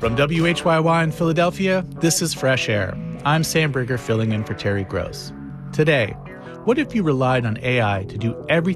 From WHYY in Philadelphia, this is Fresh Air. I'm Sam Brigger filling in for Terry Gross. Today, what if you relied on AI to do everything